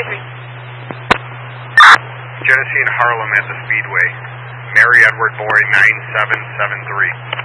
with me. Genesee and Harlem at the Speedway. Mary Edward Boy 9773.